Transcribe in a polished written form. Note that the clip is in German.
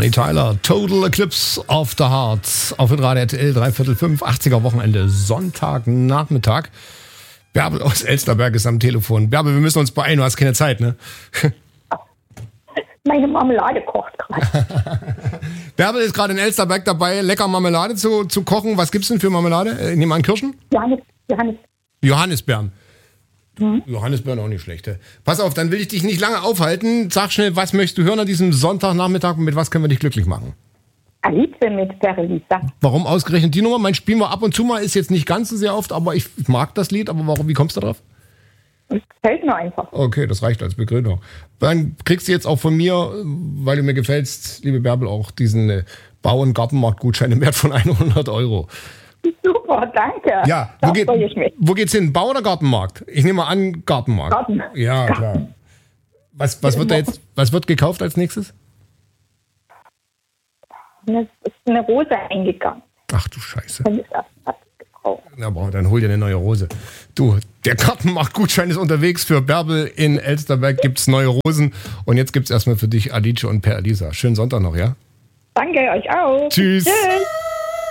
Bonnie Tyler, Total Eclipse of the Heart. Auf Radio RTL, 3/4, 80er Wochenende, Sonntagnachmittag. Bärbel aus Elsterberg ist am Telefon. Bärbel, wir müssen uns beeilen, du hast keine Zeit, ne? Meine Marmelade kocht gerade. Bärbel ist gerade in Elsterberg dabei, lecker Marmelade zu kochen. Was gibt's denn für Marmelade? Nehmen wir an Kirschen? Johannisbeeren. Johannisbeeren auch nicht schlecht. Pass auf, dann will ich dich nicht lange aufhalten. Sag schnell, was möchtest du hören an diesem Sonntagnachmittag und mit was können wir dich glücklich machen? Alice mit Perlisa. Warum ausgerechnet die Nummer? Mein spielen wir ab und zu mal, ist jetzt nicht ganz so sehr oft, aber ich mag das Lied. Aber warum? Wie kommst du drauf? Es gefällt mir einfach. Okay, das reicht als Begründung. Dann kriegst du jetzt auch von mir, weil du mir gefällst, liebe Bärbel, auch diesen Bau- und Gartenmarktgutschein im Wert von 100 Euro. Super, danke. Ja, wo geht's hin? Bau- oder Gartenmarkt? Ich nehme mal an, Gartenmarkt. Garten. Ja, klar. Was wird gekauft als nächstes? Es ist eine Rose eingegangen. Ach du Scheiße. Und ist erst gekauft. Na, aber dann hol dir eine neue Rose. Du, der Gartenmarktgutschein ist unterwegs. Für Bärbel in Elsterberg gibt's neue Rosen. Und jetzt gibt's erstmal für dich Alice und Per Elisa. Schönen Sonntag noch, ja? Danke, euch auch. Tschüss. Tschüss.